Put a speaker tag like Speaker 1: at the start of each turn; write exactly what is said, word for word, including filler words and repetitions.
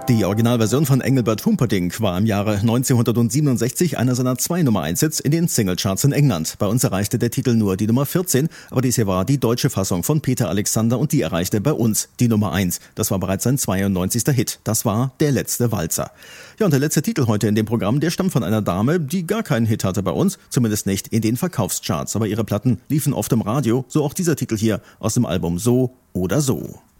Speaker 1: Die Originalversion von Engelbert Humperdinck war im Jahre neunzehnhundertsiebenundsechzig einer seiner zwei Nummer eins Hits in den Singlecharts in England. Bei uns erreichte der Titel nur die Nummer vierzehn, aber dies hier war die deutsche Fassung von Peter Alexander und die erreichte bei uns die Nummer eins. Das war bereits sein zweiundneunzigster Hit. Das war Der letzte Walzer. Ja, und der letzte Titel heute in dem Programm, der stammt von einer Dame, die gar keinen Hit hatte bei uns, zumindest nicht in den Verkaufscharts. Aber ihre Platten liefen oft im Radio, so auch dieser Titel hier aus dem Album So oder So.